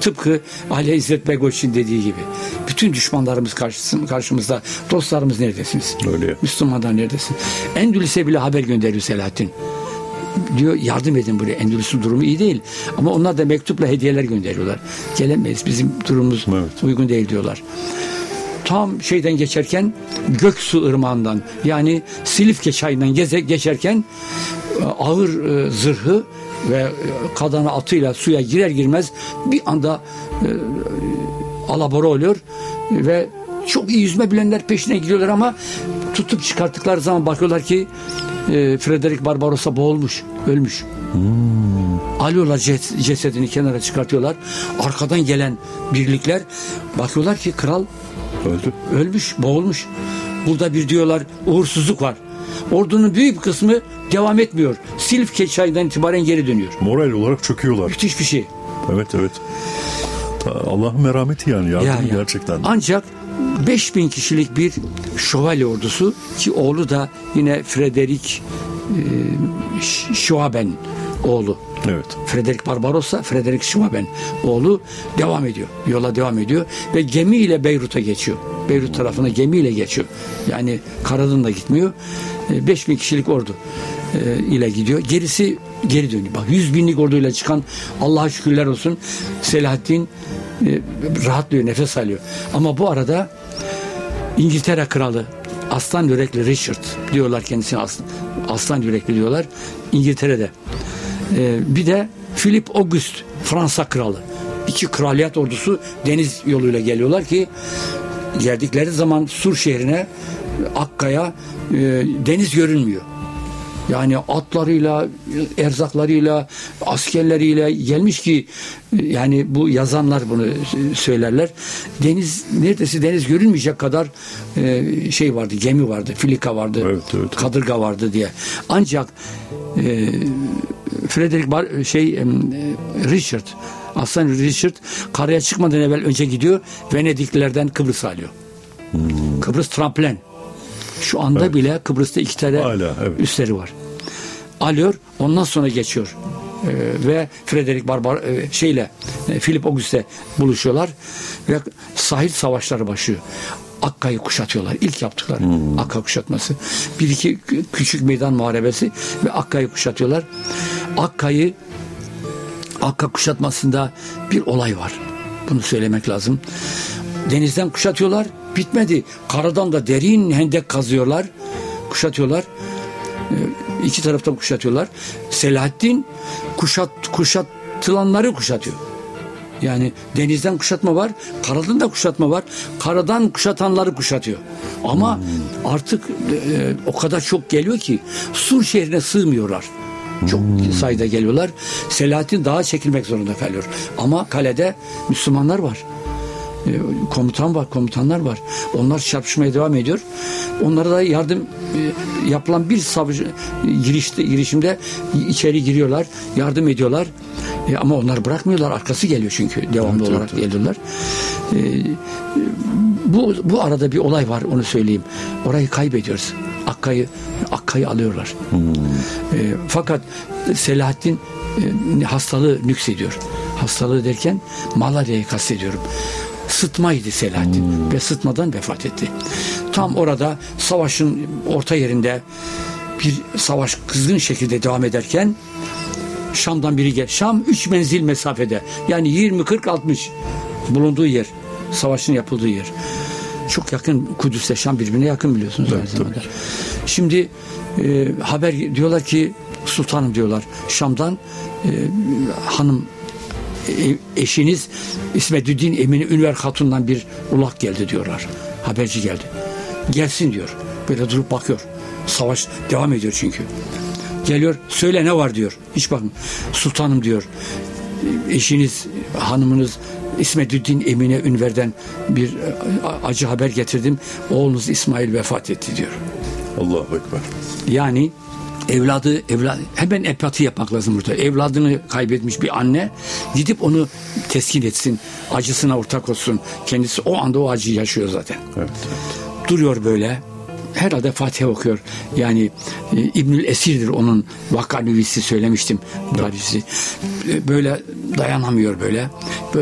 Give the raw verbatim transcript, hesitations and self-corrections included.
Tıpkı Ali İzzet Begoç'un dediği gibi. Bütün düşmanlarımız karşımızda. Dostlarımız neredesiniz? Öyle. Müslümanlar neredesin? Endülüs'e bile haber gönderiyor Selahaddin. Diyor yardım edin buraya. Endülüs'ün durumu iyi değil. Ama onlar da mektupla hediyeler gönderiyorlar. Gelemeyiz. Bizim durumumuz evet. uygun değil diyorlar. Tam şeyden geçerken Göksu Irmağı'ndan yani Silifke çayından geze, geçerken ağır e, zırhı ve e, kadana atıyla suya girer girmez bir anda e, alabora oluyor ve çok iyi yüzme bilenler peşine gidiyorlar ama tutup çıkarttıkları zaman bakıyorlar ki e, Frederick Barbarossa boğulmuş, ölmüş. Hmm. Alıyorlar cesedini kenara çıkartıyorlar. Arkadan gelen birlikler bakıyorlar ki kral öldü. Ölmüş, boğulmuş. Burada bir diyorlar uğursuzluk var. Ordunun büyük bir kısmı devam etmiyor. Silifke çayından itibaren geri dönüyor. Moral olarak çöküyorlar. Müthiş bir şey. Evet evet. Allah'ın merhameti yani yardım ya, ya. gerçekten. Ancak beş bin kişilik bir şövalye ordusu ki oğlu da yine Frederick e, Schwaben oğlu. Evet. Frederick Barbarossa, Frederick Schwaben oğlu devam ediyor. Yola devam ediyor ve gemiyle Beyrut'a geçiyor. Beyrut tarafına gemiyle geçiyor. Yani karadan da gitmiyor. beş bin kişilik ordu ile gidiyor. Gerisi geri dönüyor. Bak yüz binlik orduyla çıkan Allah'a şükürler olsun Selahaddin rahatlıyor, nefes alıyor. Ama bu arada İngiltere kralı Aslan Yürekli Richard diyorlar kendisine, aslan, aslan yürekli diyorlar İngiltere'de. Ee, bir de Philip August Fransa kralı. İki kraliyet ordusu deniz yoluyla geliyorlar ki geldikleri zaman Sur şehrine Akka'ya e, deniz görünmüyor. Yani atlarıyla, erzaklarıyla, askerleriyle gelmiş ki yani bu yazanlar bunu söylerler. Deniz neredeyse deniz görünmeyecek kadar e, şey vardı, gemi vardı, filika vardı, evet, evet. kadırga vardı diye. Ancak e, Frederick Bar, şey e, Richard, Aslan Richard karaya çıkmadan evvel önce gidiyor Venediklilerden Kıbrıs alıyor. Hmm. Kıbrıs tramplen. Şu anda evet. bile Kıbrıs'ta iki tane Hala, evet. üsleri var. Alıyor, ondan sonra geçiyor. Ee, ve Frederick Barbar e, şeyle e, Philip August'e buluşuyorlar ve sahil savaşları başlıyor. Akka'yı kuşatıyorlar. İlk yaptıkları hmm. Akka kuşatması. Bir iki küçük meydan muharebesi ve Akka'yı kuşatıyorlar. Akka'yı Akka kuşatmasında bir olay var. Bunu söylemek lazım. Denizden kuşatıyorlar. Bitmedi. Karadan da derin hendek kazıyorlar. Kuşatıyorlar. İki taraftan kuşatıyorlar. Selahaddin kuşat, kuşatılanları kuşatıyor. Yani denizden kuşatma var. Karadan da kuşatma var. Karadan kuşatanları kuşatıyor. Ama hmm. artık e, o kadar çok geliyor ki Sur şehrine sığmıyorlar. Çok hmm. sayıda geliyorlar. Selahaddin dağa çekilmek zorunda kalıyor. Ama kalede Müslümanlar var. Komutan var, komutanlar var. Onlar çarpışmaya devam ediyor. Onlara da yardım yapılan bir savaş girişte, girişimde içeri giriyorlar, yardım ediyorlar. E, ama onlar bırakmıyorlar. Arkası geliyor çünkü devamlı evet, olarak evet, geliyorlar. E, bu bu arada bir olay var, onu söyleyeyim. Orayı kaybediyoruz. Akka'yı Akka'yı alıyorlar. Hmm. E, fakat Selahaddin e, hastalığı nüksediyor. Hastalığı derken malaryayı kastediyorum. Sıtmaydı Selahaddin hmm. ve sıtmadan vefat etti. Tam orada savaşın orta yerinde bir savaş kızgın şekilde devam ederken Şam'dan biri gel. Şam üç menzil mesafede. Yani yirmi kırk altmış bulunduğu yer. Savaşın yapıldığı yer. Çok yakın, Kudüs'le Şam birbirine yakın biliyorsunuz evet, aynı zamanda. Şimdi e, haber diyorlar ki sultanım diyorlar Şam'dan e, hanım eşiniz İsmetüddin Emine Ünver Hatun'dan bir ulak geldi diyorlar. Haberci geldi. Gelsin diyor. Böyle durup bakıyor. Savaş devam ediyor çünkü. Geliyor. Söyle ne var diyor. Hiç bakın. Sultanım diyor. Eşiniz, hanımınız İsmetüddin Emine Ünver'den bir acı haber getirdim. Oğlunuz İsmail vefat etti diyor. Allahu Ekber. Yani evladı, evladı hemen empati yapmak lazım burada. Evladını kaybetmiş bir anne gidip onu teskin etsin. Acısına ortak olsun. Kendisi o anda o acıyı yaşıyor zaten. Evet, evet. Duruyor böyle. Herhalde Fatiha okuyor. Yani e, İbnül Esir'dir onun Vakkanüvisi söylemiştim. Evet. Böyle dayanamıyor böyle. Böyle